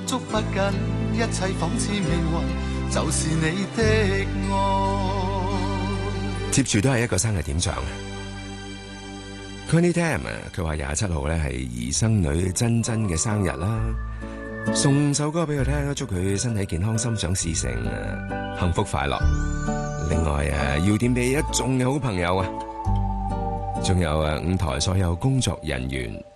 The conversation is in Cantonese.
捉不緊，一切仿似命運，就是你的愛。 接住都係一個生日點唱 Connie Tam 佢話27號咧係兒生女珍珍嘅生日啦，送首歌俾佢聽，祝佢身體健康，心想事成，幸福快樂。另外要點俾一眾嘅好朋友啊，仲有5台所有工作人員